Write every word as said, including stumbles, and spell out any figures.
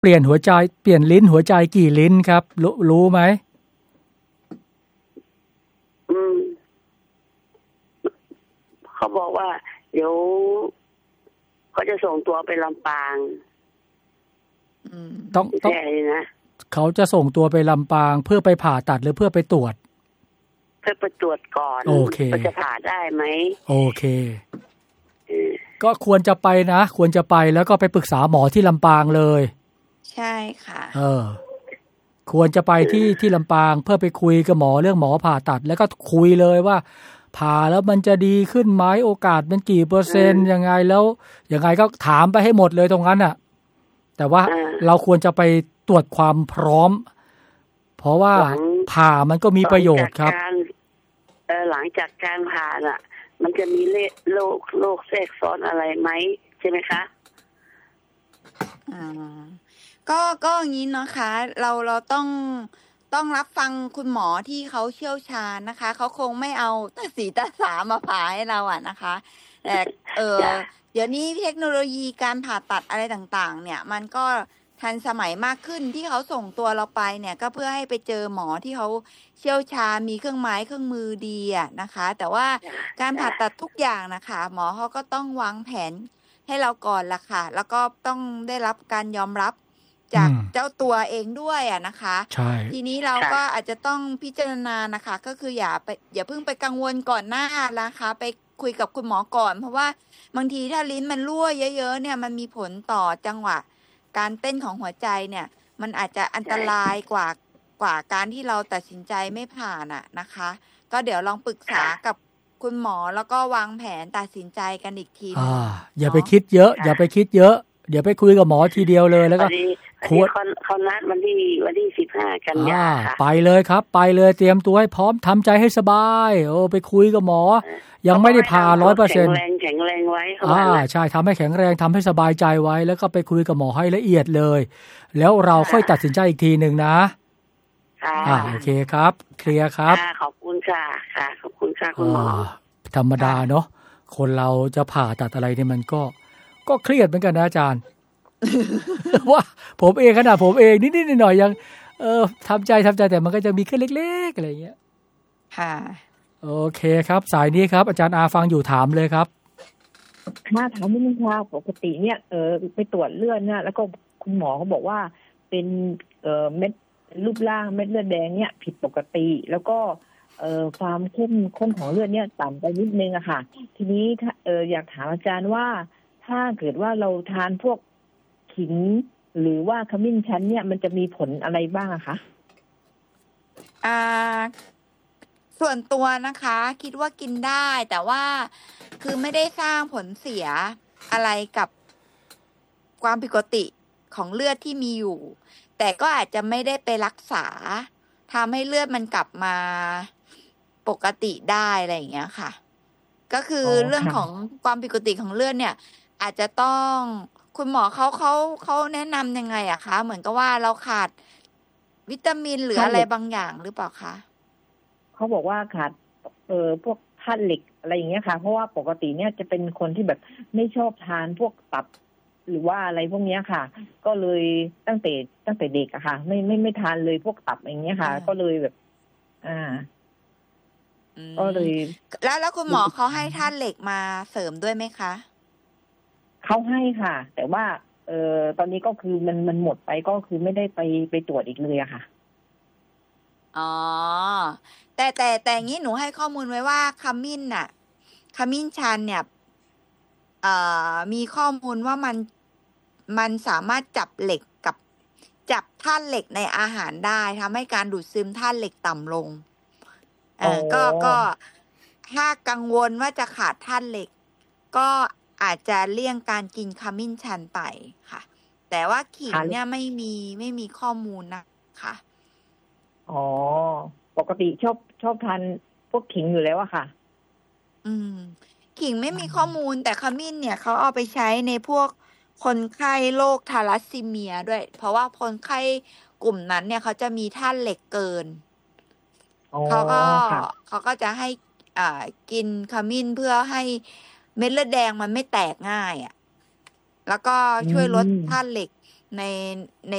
เปลี่ยนหัวใจเปลี่ยนลิ้นหัวใจกี่ลิ้นครับรู้รู้ไหมอืมเขาบอกว่าเดี๋ยวเขาจะส่งตัวไปลำปางต้องต้องนะเขาจะส่งตัวไปลำปางเพื่อไปผ่าตัดหรือเพื่อไปตรวจเพื่อไปตรวจก่อนโอเคจะผ่าได้ไหมโอเคก็ควรจะไปนะควรจะไปแล้วก็ไปปรึกษาหมอที่ลำปางเลยใช่ค่ะเออควรจะไปที่ที่ลำปางเพื่อไปคุยกับหมอเรื่องหมอผ่าตัดแล้วก็คุยเลยว่าผ่าแล้วมันจะดีขึ้นไหมโอกาสมันกี่เปอร์เซ็นต์ยังไงแล้วยังไงก็ถามไปให้หมดเลยตรงนั้นน่ะแต่ว่าเราควรจะไปตรวจความพร้อมเพราะว่าผ่ามันก็มีประโยชน์ครับหลังจากการผ่าน่ะมันจะมีโรคโรคแทรกซ้อนอะไรไหมใช่ไหมคะอ่าก็ก็อย่างนี้นะคะเราเราต้องต้องรับฟังคุณหมอที่เขาเชี่ยวชาญนะคะเขาคงไม่เอาตาสีตาสามาผ่าให้เราอ่ะนะคะแต่เออเดี๋ยวนี้เทคโนโลยีการผ่าตัดอะไรต่างๆเนี่ยมันก็ทันสมัยมากขึ้นที่เขาส่งตัวเราไปเนี่ยก็เพื่อให้ไปเจอหมอที่เขาเชี่ยวชาญมีเครื่องไม้เครื่องมือดีอ่ะนะคะแต่ว่าการผ่าตัดทุกอย่างนะคะหมอเขาก็ต้องวางแผนให้เราก่อนล่ะค่ะแล้วก็ต้องได้รับการยอมรับจากเจ้าตัวเองด้วยอ่ะนะคะทีนี้เราก็อาจจะต้องพิจารณานะคะก็คืออย่าไปอย่าเพิ่งไปกังวลก่อนหน้านะคะไปคุยกับคุณหมอก่อนเพราะว่าบางทีถ้าลิ้นมันรั่วเยอะๆเนี่ยมันมีผลต่อจังหวะการเต้นของหัวใจเนี่ยมันอาจจะอันตรายกว่ากว่าการที่เราตัดสินใจไม่ผ่านอ่ะนะคะก็เดี๋ยวลองปรึกษากับคุณหมอแล้วก็วางแผนตัดสินใจกันอีกทีนึงอย่าไปคิดเยอะอย่าไปคิดเยอะเดี๋ยวไปคุยกับหมอทีเดียวเลยแล้วก็ควรเขานัดวันที่วันที่สิบห้ากันยาค่ะไปเลยครับไปเลยเตรียมตัวให้พร้อมทำใจให้สบายโอ้ไปคุยกับหมอยังไม่ได้ผ่า ร้อยเปอร์เซ็นต์แข็งแรงแข็งแรงไว้อ่าใช่ทำให้แข็งแรงทำให้สบายใจไว้แล้วก็ไปคุยกับหมอให้ละเอียดเลยแล้วเราค่อยตัดสินใจอีกทีนึงนะอ่าโอเคครับเคลียร์ครับขอบคุณค่ะค่ะขอบคุณค่ะคุณหมอธรรมดาเนาะคนเราจะผ่าตัดอะไรเนี่ยมันก็ก็เครียดเหมือนกันนะอาจารย์ว่าผมเองขนาดผมเองนิดๆหน่อยๆยังเออทำใจทำใจแต่มันก็จะมีแค่เล็กๆอะไรอย่างเงี้ยค่ะโอเคครับสายนี้ครับอาจารย์อาฟังอยู่ถามเลยครับค่ะถามนิดนึงค่ะปกติเนี่ยเออไปตรวจเลือดเนี่ยแล้วก็คุณหมอเขาบอกว่าเป็นเอ่อเม็ดรูปร่างเม็ดเลือดแดงเนี่ยผิดปกติแล้วก็เอ่อความเข้มข้นของเลือดเนี่ยต่ำไปนิดนึงอะค่ะทีนี้เอออยากถามอาจารย์ว่าถ้าเกิดว่าเราทานพวกขิงหรือว่าขมิ้นชันเนี่ยมันจะมีผลอะไรบ้างอะคะอ่าส่วนตัวนะคะคิดว่ากินได้แต่ว่าคือไม่ได้สร้างผลเสียอะไรกับความผิดปกติของเลือดที่มีอยู่แต่ก็อาจจะไม่ได้ไปรักษาทำให้เลือดมันกลับมาปกติได้อะไรอย่างเงี้ยค่ะก็คือเรื่องของความผิดปกติของเลือดเนี่ยอาจจะต้องคุณหมอเขาเขาเขาแนะนำยังไงอะคะเหมือนกับว่าเราขาดวิตามินหรืออะไรบางอย่างหรือเปล่าคะเขาบอกว่าขาดเอ่อพวกธาตุเหล็กอะไรอย่างเงี้ยค่ะเพราะว่าปกติเนี่ยจะเป็นคนที่แบบไม่ชอบทานพวกตับหรือว่าอะไรพวกเนี้ยค่ะก็เลยตั้งแต่ตั้งแต่เด็กอะค่ะไม่ไม่ไม่ทานเลยพวกตับอย่างเงี้ยค่ะก็เลยแบบอ่าก็เลยแล้วแล้วคุณหมอเขาให้ธาตุเหล็กมาเสริมด้วยไหมคะเขาให้ค่ะแต่ว่าเอ่อตอนนี้ก็คือมันมันหมดไปก็คือไม่ได้ไปไปตรวจอีกเลยอะค่ะอ๋อแต่แต่แต่งี้หนูให้ข้อมูลไว้ว่าขมิ้นน่ะขมิ้นชันเนี่ยเอ่อมีข้อมูลว่ามันมันสามารถจับเหล็กกับจับธาตุเหล็กในอาหารได้ทำให้การดูดซึมธาตุเหล็กต่ำลงเออก็ก็ถ้ากังวลว่าจะขาดธาตุเหล็กก็อาจจะเลี่ยงการกินขมิ้นชันไปค่ะแต่ว่าขิงเนี่ยไม่มีไม่มีข้อมูลนะคะอ๋อปกติชอบชอบทานพวกขิงอยู่แล้วอะค่ะอืมขิงไม่มีข้อมูลแต่ขมิ้นเนี่ยเขาเอาไปใช้ในพวกคนไข้โรคทาลัสซีเมียด้วยเพราะว่าคนไข้กลุ่มนั้นเนี่ยเขาจะมีธาตุเหล็กเกินเขาก็เขาก็จะให้อ่ากินขมิ้นเพื่อให้เม็ดเลือดแดงมันไม่แตกง่ายอ่ะแล้วก็ช่วยลดธาตุเหล็กในใน